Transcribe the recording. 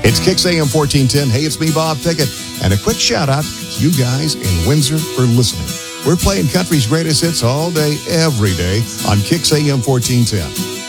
It's Kix AM 1410. Hey, it's me, Bob Pickett. And a quick shout out to you guys in Windsor for listening. We're playing country's greatest hits all day, every day on Kix AM 1410.